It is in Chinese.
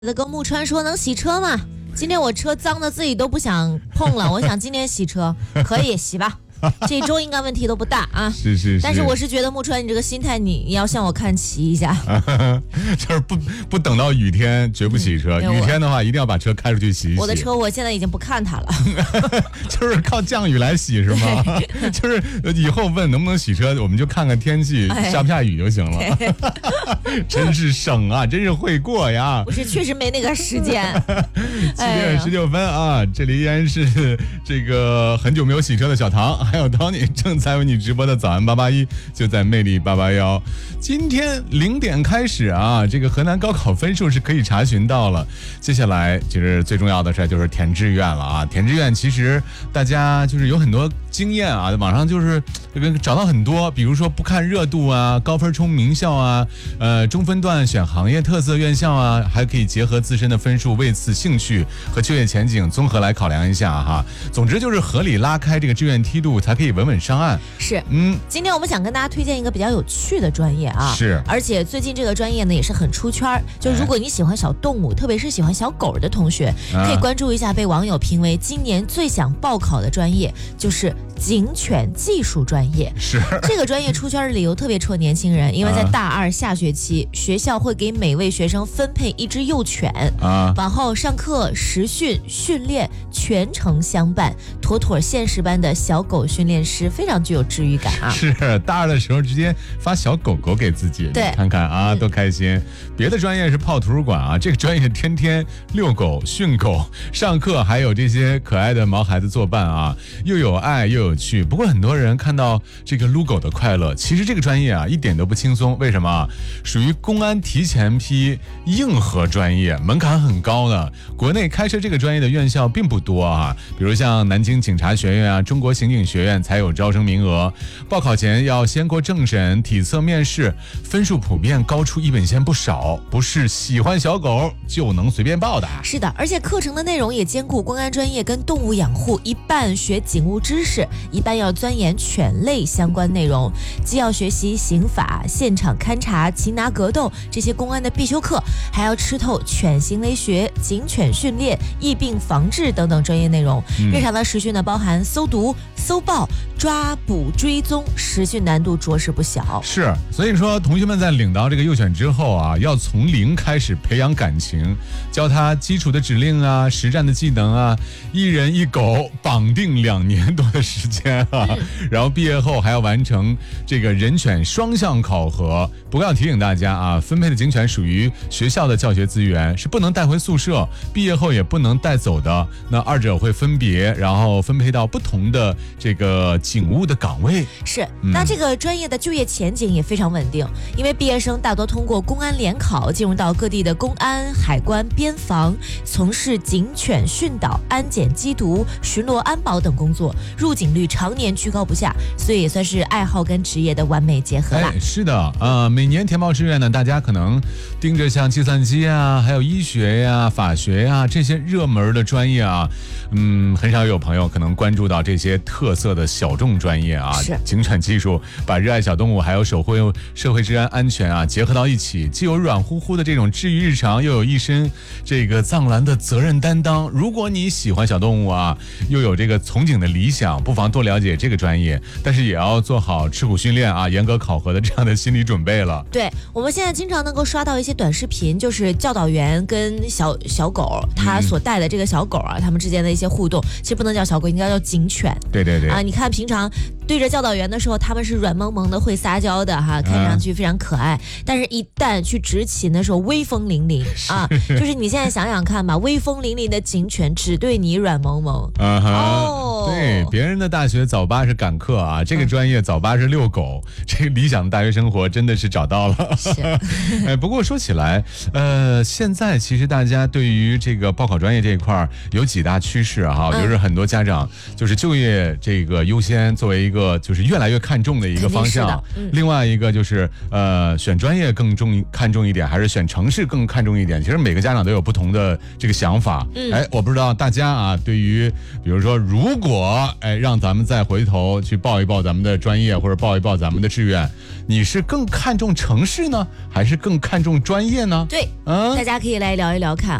跟木川说能洗车吗？今天我车脏的自己都不想碰了，我想今天洗车，可以洗吧。这一周应该问题都不大啊。 是。 但是我是觉得木川，你这个心态你要向我看齐一下。 就是不等到雨天绝不洗车，雨天的话一定要把车开出去洗一洗。 我的车我现在已经不看它了。 就是靠降雨来洗是吗？就是以后问能不能洗车，我们就看看天气下不下雨就行了。真是省啊，真是会过呀。 不是，确实没那个时间。 7点19分啊，这里依然是这个很久没有洗车的小唐。还有 Tony 正在为你直播的早安881，就在魅力881。今天0点开始啊，这个河南高考分数是可以查询到了。接下来其实最重要的事就是填志愿了啊。填志愿其实大家就是有很多经验啊，网上就是找到很多，比如说不看热度啊，高分冲名校啊，中分段选行业特色院校啊，还可以结合自身的分数，为此兴趣和就业前景综合来考量一下哈。总之就是合理拉开这个志愿梯度，才可以稳稳上岸。 是，今天我们想跟大家推荐一个比较有趣的专业啊， 是， 而且最近这个专业呢也是很出圈，就如果你喜欢小动物，特别是喜欢小狗的同学，可以关注一下被网友评为今年最想报考的专业，就是警犬技术专业。 是， 这个专业出圈的理由特别戳年轻人，因为在大二下学期，学校会给每位学生分配一只幼犬，往后上课、实训、训练全程相伴，妥妥现实般的小狗训练师，非常具有治愈感啊！ 是，大二的时候直接发小狗狗给自己， 对， 看看啊，多开心。别的专业是泡图书馆啊，这个专业天天遛狗、训狗，上课还有这些可爱的毛孩子作伴啊，又有爱又有趣。不过很多人看到这个撸狗的快乐，其实这个专业啊一点都不轻松。为什么？属于公安提前批硬核专业，门槛很高的。国内开设这个专业的院校并不多啊，比如像南京警察学院啊、中国刑警学院才有招生名额。报考前要先过政审、体测面试，分数普遍高出一本线不少，不是喜欢小狗就能随便报的。 是的，而且课程的内容也兼顾公安专业跟动物养护，一半学警务知识，一半要钻研犬类相关内容，既要学习刑法、现场勘查、擒拿格斗这些公安的必修课，还要吃透犬行为学、警犬训练、疫病防治等等专业内容。日常的实训呢，包含搜毒、搜报、抓捕、追踪，实训难度着实不小。 是，所以说同学们在领到这个幼犬之后啊，要从零开始培养感情，教他基础的指令啊、实战的技能啊，一人一狗绑定2年多的时间啊，然后毕业后还要完成这个人犬双向考核。不过要提醒大家啊，分配的警犬属于学校的教学资源，是不能带回宿舍，毕业后也不能带走的。那二者会分别，然后分配到不同的这个警务的岗位。 是，那这个专业的就业前景也非常稳定，因为毕业生大多通过公安联考进入到各地的公安、海关、边防，从事警犬训导、安检缉毒、巡逻安保等工作，入警率常年居高不下，所以也算是爱好跟职业的完美结合啦。 是的，每年填报志愿呢，大家可能盯着像计算机啊，还有医学呀、法学呀这些热门的专业啊，很少有朋友可能关注到这些特色的小众专业啊。 是， 警犬技术把热爱小动物还有守护社会治安安全啊结合到一起，既有软乎乎的这种治愈日常，又有一身这个藏蓝的责任担当。如果你喜欢小动物啊，又有这个从警的理想，不妨多了解这个专业，但是也要做好吃苦训练啊、严格考核的这样的心理准备了。 对，我们现在经常能够刷到一些短视频，就是教导员跟小狗他所带的这个小狗啊，他们之间的一些互动，其实不能叫小狗，应该叫警犬。 对啊， 你看平常对着教导员的时候，他们是软萌萌的，会撒娇的哈，看上去非常可爱。但是，一旦去执勤的时候，威风凛凛啊，就是你现在想想看吧，威风凛凛的警犬只对你软萌萌。 对，别人的大学早八是赶课啊，这个专业早八是遛狗，这个理想的大学生活真的是找到了。不过说起来，现在其实大家对于这个报考专业这一块有几大趋势哈，就是很多家长就是就业这个优先作为一个就是越来越看重的一个方向，另外一个就是选专业更看重一点，还是选城市更看重一点？其实每个家长都有不同的这个想法。我不知道大家啊，对于比如说如果果让咱们再回头去报一报咱们的专业或者报一报咱们的志愿，你是更看重城市呢，还是更看重专业呢？ 对，大家可以来聊一聊看